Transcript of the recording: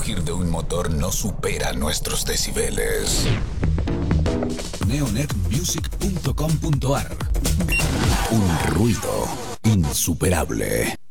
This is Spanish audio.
rugir de un motor no supera nuestros decibeles. Neonetmusic.com.ar. Un ruido insuperable.